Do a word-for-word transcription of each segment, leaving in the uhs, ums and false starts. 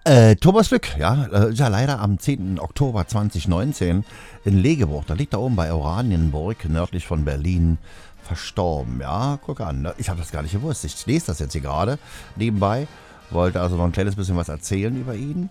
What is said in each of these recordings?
Äh, Thomas Lück, ja, äh, ist ja leider am zehnten Oktober zweitausendneunzehn in Legeburg, da liegt da oben bei Oranienburg, nördlich von Berlin, verstorben. Ja, guck an, ne? Ich habe das gar nicht gewusst. Ich lese das jetzt hier gerade nebenbei, wollte also noch ein kleines bisschen was erzählen über ihn.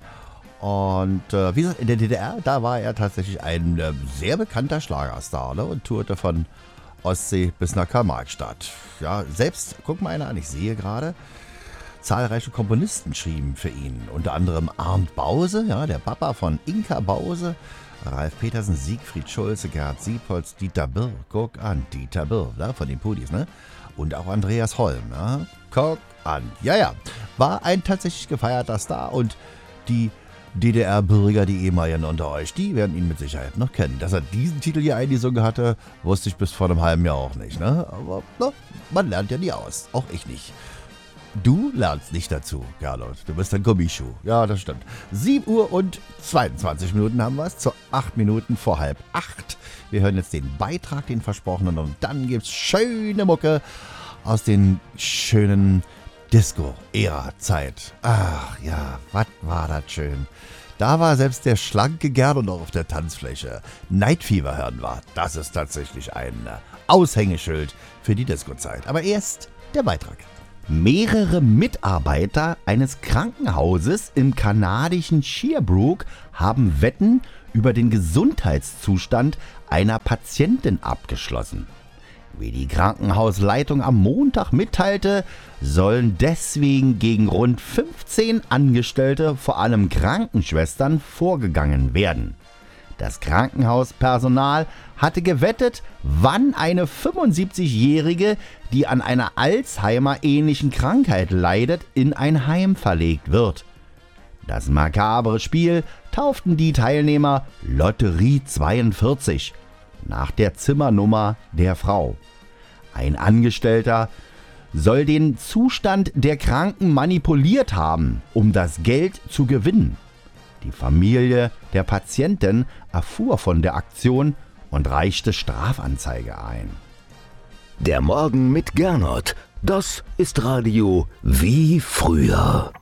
Und äh, wie gesagt, in der D D R, da war er tatsächlich ein äh, sehr bekannter Schlagerstar, ne? Und tourte von Ostsee bis nach Karl-Marx-Stadt. Ja, selbst, guck mal einer an, ich sehe gerade, zahlreiche Komponisten schrieben für ihn, unter anderem Arndt Bause, ja, der Papa von Inka Bause, Ralf Petersen, Siegfried Schulze, Gerhard Siepholz, Dieter Birr, guck an, Dieter Birr, ja, von den Pudis, ne? Und auch Andreas Holm, ja, guck an. Ja, ja, war ein tatsächlich gefeierter Star und die D D R-Bürger, die ehemaligen unter euch, die werden ihn mit Sicherheit noch kennen. Dass er diesen Titel hier eingesungen hatte, wusste ich bis vor einem halben Jahr auch nicht, ne? Aber na, man lernt ja nie aus, auch ich nicht. Du lernst nicht dazu, Gerlold. Du bist ein Gummischuh. Ja, das stimmt. sieben Uhr und zweiundzwanzig Minuten haben wir es. Zu acht Minuten vor halb acht. Wir hören jetzt den Beitrag, den versprochenen. Und dann gibt's schöne Mucke aus den schönen Disco-Ära-Zeit. Ach ja, was war das schön. Da war selbst der schlanke Gerlold noch auf der Tanzfläche. Night Fever hören wir. Das ist tatsächlich ein Aushängeschild für die Disco-Zeit. Aber erst der Beitrag. Mehrere Mitarbeiter eines Krankenhauses im kanadischen Sherbrooke haben Wetten über den Gesundheitszustand einer Patientin abgeschlossen. Wie die Krankenhausleitung am Montag mitteilte, sollen deswegen gegen rund fünfzehn Angestellte, vor allem Krankenschwestern, vorgegangen werden. Das Krankenhauspersonal hatte gewettet, wann eine fünfundsiebzigjährige, die an einer Alzheimer-ähnlichen Krankheit leidet, in ein Heim verlegt wird. Das makabre Spiel tauften die Teilnehmer Lotterie zweiundvierzig, nach der Zimmernummer der Frau. Ein Angestellter soll den Zustand der Kranken manipuliert haben, um das Geld zu gewinnen. Die Familie der Patientin erfuhr von der Aktion und reichte Strafanzeige ein. Der Morgen mit Gernot, das ist Radio wie früher.